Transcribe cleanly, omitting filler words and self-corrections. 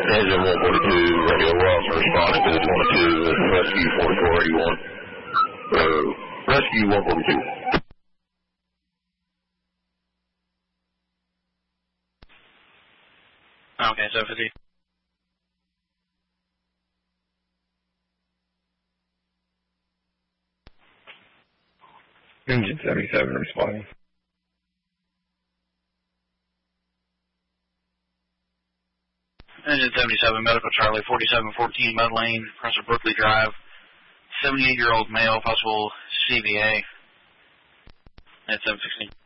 Engine 142, Radio Wilson responding to the 22 with Rescue 4481. Rescue 142. Okay, 750. Engine 77 responding. Engine 77, Medical Charlie, 4714 Mud Lane, Professor Brookley Drive, 78-year-old male, possible CVA at 716.